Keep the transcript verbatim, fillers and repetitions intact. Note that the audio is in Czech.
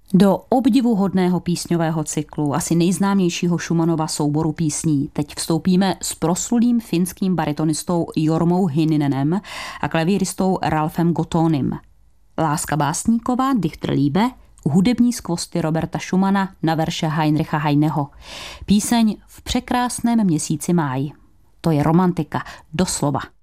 Do obdivuhodného písňového cyklu, asi nejznámějšího Schumannova souboru písní, teď vstoupíme s proslulým finským baritonistou Jormou Hinninenem a klavíristou Ralfem Gottonym. Láska básníková, Dichterliebe, hudební skvosty Roberta Schumana na verše Heinricha Heineho. Píseň V překrásném měsíci máji. To je romantika, doslova.